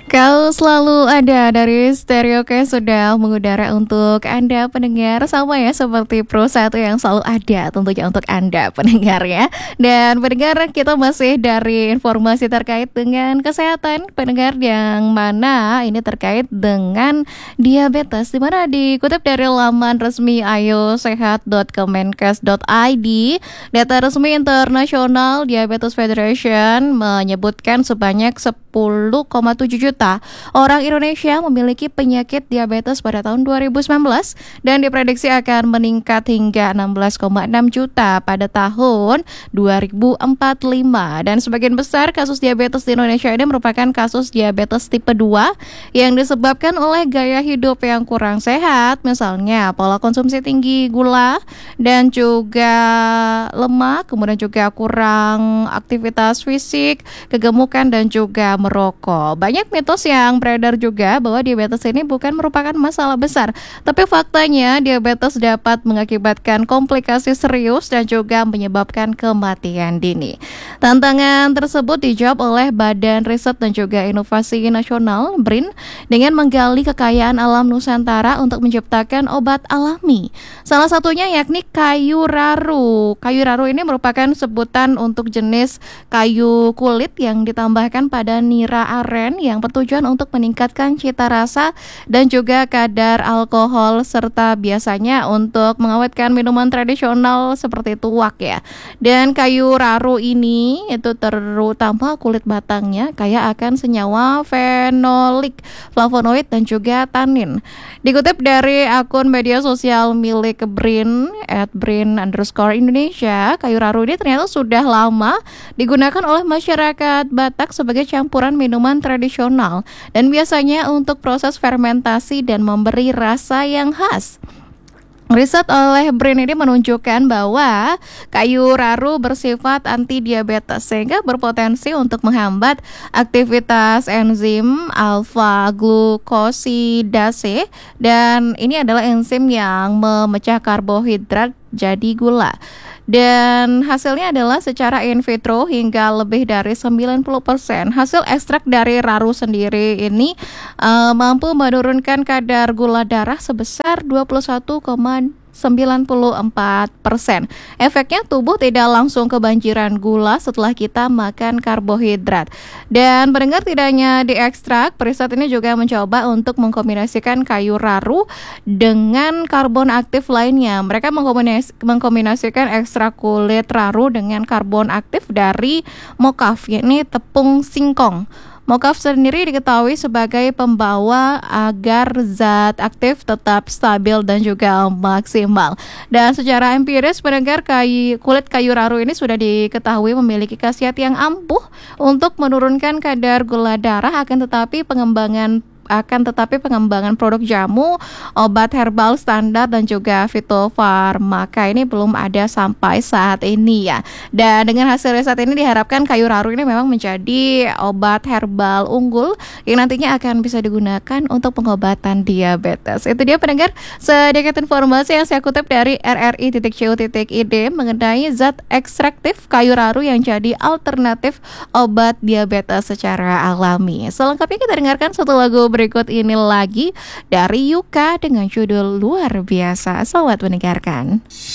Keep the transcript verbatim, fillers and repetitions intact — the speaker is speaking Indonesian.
Kau selalu ada dari Stereo K sudah mengudara untuk Anda pendengar, sama ya seperti Pro satu yang selalu ada tentunya untuk Anda pendengar ya. Dan pendengar, kita masih dari informasi terkait dengan kesehatan pendengar, yang mana ini terkait dengan diabetes, di mana dikutip dari laman resmi ayo sehat dot kemenkes dot i d. Data resmi International Diabetes Federation menyebutkan sebanyak sepuluh koma tujuh juta orang Indonesia memiliki penyakit diabetes pada tahun dua ribu sembilan belas, dan diprediksi akan meningkat hingga enam belas koma enam juta pada tahun dua ribu empat puluh lima. Dan sebagian besar kasus diabetes di Indonesia ini merupakan kasus diabetes tipe dua yang disebabkan oleh gaya hidup yang kurang sehat, misalnya pola konsumsi tinggi gula dan juga lemak, kemudian juga kurang aktivitas fisik, kegemukan dan juga merokok. Banyak mitos yang beredar juga bahwa diabetes ini bukan merupakan masalah besar, tapi faktanya diabetes dapat mengakibatkan komplikasi serius dan juga menyebabkan kematian dini. Tantangan tersebut dijawab oleh Badan Riset dan juga Inovasi Nasional B R I N dengan menggali kekayaan alam Nusantara untuk menciptakan obat alami. Salah satunya yakni kayu raru. Kayu raru ini merupakan sebutan untuk jenis kayu kulit yang ditambahkan pada nira aren yang bertujuan untuk meningkatkan cita rasa dan juga kadar alkohol, serta biasanya untuk mengawetkan minuman tradisional seperti tuak ya. Dan kayu raru ini itu terutama kulit batangnya kaya akan senyawa fenolik, flavonoid dan juga tanin. Dikutip dari akun media sosial milik B R I N at brin underscore Indonesia, kayu raru ini ternyata sudah lama digunakan oleh masyarakat Batak sebagai campuran minuman tradisional dan biasanya untuk proses fermentasi dan memberi rasa yang khas. Riset oleh B R I N ini menunjukkan bahwa kayu raru bersifat anti diabetes sehingga berpotensi untuk menghambat aktivitas enzim alfa glukosidase, dan ini adalah enzim yang memecah karbohidrat jadi gula. Dan hasilnya adalah secara in vitro hingga lebih dari sembilan puluh persen hasil ekstrak dari raru sendiri ini uh, mampu menurunkan kadar gula darah sebesar dua puluh satu koma sembilan empat persen. Efeknya, tubuh tidak langsung kebanjiran gula setelah kita makan karbohidrat. Dan pendengar, tidak hanya diekstrak, periset ini juga mencoba untuk mengkombinasikan kayu raru dengan karbon aktif lainnya. Mereka mengkombinasi, mengkombinasikan ekstrak kulit raru dengan karbon aktif dari mokaf, yakni tepung singkong. Mokaf sendiri diketahui sebagai pembawa agar zat aktif tetap stabil dan juga maksimal. Dan secara empiris, pendengar, kayu, kulit kayu raru ini sudah diketahui memiliki khasiat yang ampuh untuk menurunkan kadar gula darah, akan tetapi pengembangan akan tetapi pengembangan produk jamu, obat herbal standar dan juga fitofarmaka ini belum ada sampai saat ini ya. Dan dengan hasil riset ini diharapkan kayu raru ini memang menjadi obat herbal unggul yang nantinya akan bisa digunakan untuk pengobatan diabetes. Itu dia pendengar, sedikit informasi yang saya kutip dari r r i titik co titik i d mengenai zat ekstraktif kayu raru yang jadi alternatif obat diabetes secara alami. Selengkapnya kita dengarkan satu lagu berikut ini lagi dari Yuka dengan judul Luar Biasa. Selamat mendengarkan.